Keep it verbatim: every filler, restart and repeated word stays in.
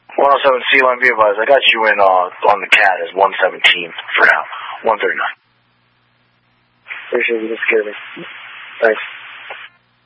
one oh seven C line, be advised. I got you in uh, on the C A D as one seventeen for now. one thirty-nine. Appreciate you. Just scared me. Thanks.